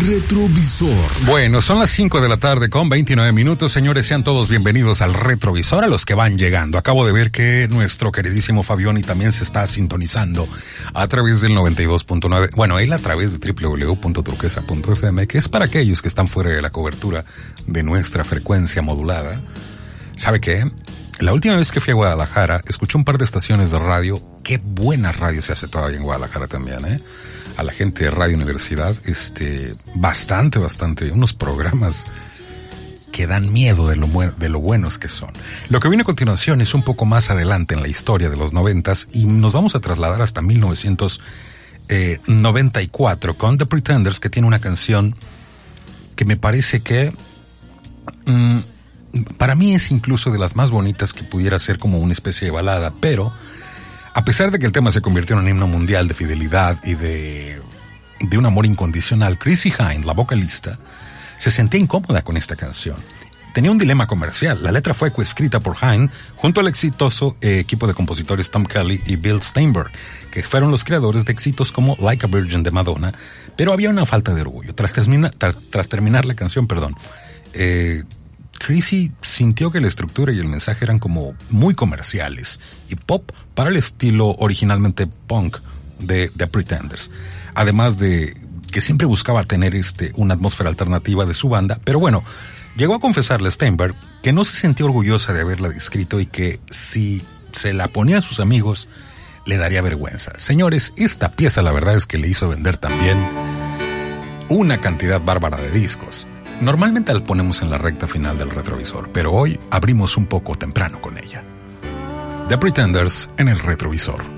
retrovisor. Bueno, son las 5 de la tarde con 29 minutos. Señores, sean todos bienvenidos al retrovisor, a los que van llegando. Acabo de ver que nuestro queridísimo Fabioni también se está sintonizando a través del 92.9. Bueno, él a través de www.turquesa.fm, que es para aquellos que están fuera de la cobertura de nuestra frecuencia modulada. ¿Sabe qué? La última vez que fui a Guadalajara, escuché un par de estaciones de radio. Qué buena radio se hace todavía en Guadalajara también, ¿eh? A la gente de Radio Universidad, bastante, unos programas que dan miedo de lo buenos que son. Lo que viene a continuación es un poco más adelante en la historia de los 90s y nos vamos a trasladar hasta 1994 con The Pretenders, que tiene una canción que me parece que para mí es incluso de las más bonitas que pudiera ser como una especie de balada, pero a pesar de que el tema se convirtió en un himno mundial de fidelidad y de un amor incondicional, Chrissie Hynde, la vocalista, se sentía incómoda con esta canción. Tenía un dilema comercial. La letra fue coescrita por Hynde junto al exitoso equipo de compositores Tom Kelly y Bill Steinberg, que fueron los creadores de éxitos como Like a Virgin de Madonna, pero había una falta de orgullo. Tras terminar la canción, Chrissie sintió que la estructura y el mensaje eran como muy comerciales y pop para el estilo originalmente punk de The Pretenders. Además de que siempre buscaba tener una atmósfera alternativa de su banda, pero bueno, llegó a confesarle a Steinberg que no se sentía orgullosa de haberla descrito y que si se la ponía a sus amigos le daría vergüenza. Señores, esta pieza la verdad es que le hizo vender también una cantidad bárbara de discos. Normalmente la ponemos en la recta final del retrovisor, pero hoy abrimos un poco temprano con ella. The Pretenders en el retrovisor.